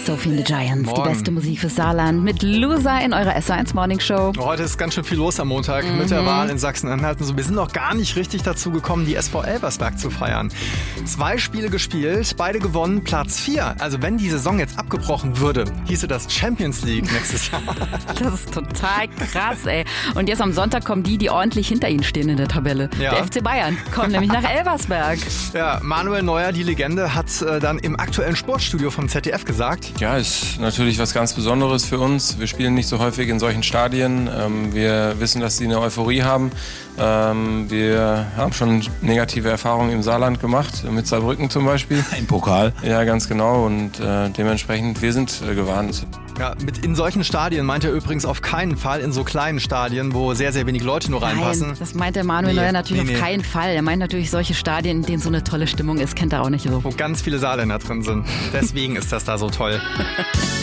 Sophie and the Giants, Morgen. die beste Musik fürs Saarland mit Loser in eurer SO1 Morning Show. Heute ist ganz schön viel los am Montag mit der Wahl in Sachsen-Anhalt. Wir sind noch gar nicht richtig dazu gekommen, die SV Elversberg zu feiern. 2 Spiele gespielt, beide gewonnen, Platz 4. Also wenn die Saison jetzt abgebrochen würde, hieße das Champions League nächstes Jahr. Das ist total krass, ey. Und jetzt am Sonntag kommen die ordentlich hinter ihnen stehen in der Tabelle. Ja. Der FC Bayern kommt nämlich nach Elversberg. Ja, Manuel Neuer, die Legende, hat dann im aktuellen Sportstudio vom ZDF gesagt: Ja, ist natürlich was ganz Besonderes für uns. Wir spielen nicht so häufig in solchen Stadien. Wir wissen, dass sie eine Euphorie haben. Wir haben schon negative Erfahrungen im Saarland gemacht, mit Saarbrücken zum Beispiel. Im Pokal. Ja, ganz genau. Und dementsprechend, wir sind gewarnt. Ja, in solchen Stadien meint er übrigens auf keinen Fall in so kleinen Stadien, wo sehr, sehr wenig Leute nur reinpassen. Nein, das meint der Manuel Neuer natürlich auf keinen Fall. Er meint natürlich solche Stadien, in denen so eine tolle Stimmung ist, kennt er auch nicht so. Wo ganz viele Saarländer drin sind. Deswegen ist das da so toll.